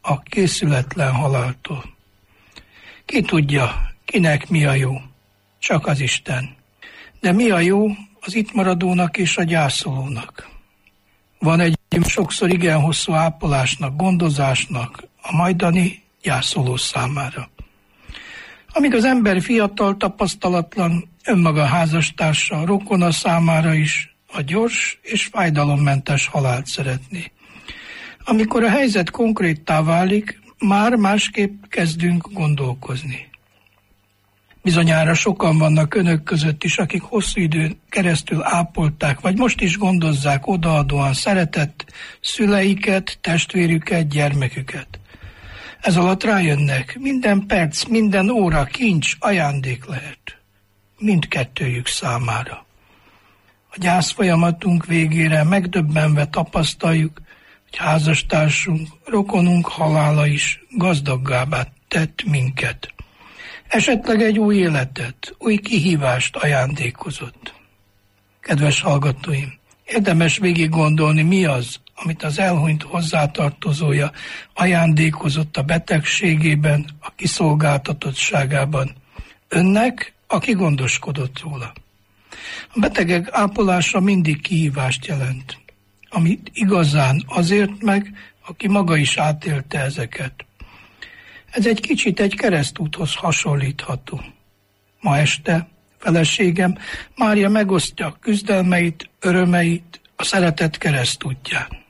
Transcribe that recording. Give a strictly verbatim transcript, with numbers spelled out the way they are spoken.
a készületlen haláltól. Ki tudja, kinek mi a jó? Csak az Isten. De mi a jó az itt maradónak és a gyászolónak? Van egy sokszor igen hosszú ápolásnak, gondozásnak a majdani gyászoló számára. Amíg az ember fiatal, tapasztalatlan, önmaga házastársa, rokona számára is a gyors és fájdalommentes halált szeretné. Amikor a helyzet konkréttá válik, már másképp kezdünk gondolkozni. Bizonyára sokan vannak önök között is, akik hosszú időn keresztül ápolták, vagy most is gondozzák odaadóan szeretett szüleiket, testvérüket, gyermeküket. Ez alatt rájönnek, minden perc, minden óra kincs, ajándék lehet. Mindkettőjük számára. A gyász folyamatunk végére megdöbbenve tapasztaljuk, hogy házastársunk, rokonunk halála is gazdaggá tett minket. Esetleg egy új életet, új kihívást ajándékozott. Kedves hallgatóim, érdemes végig gondolni, mi az, amit az elhunyt hozzátartozója ajándékozott a betegségében, a kiszolgáltatottságában. Önnek, aki gondoskodott róla. A betegek ápolása mindig kihívást jelent, amit igazán azért meg, aki maga is átélte ezeket. Ez egy kicsit egy keresztúthoz hasonlítható. Ma este feleségem Mária megosztja küzdelmeit, örömeit a szeretet keresztútján.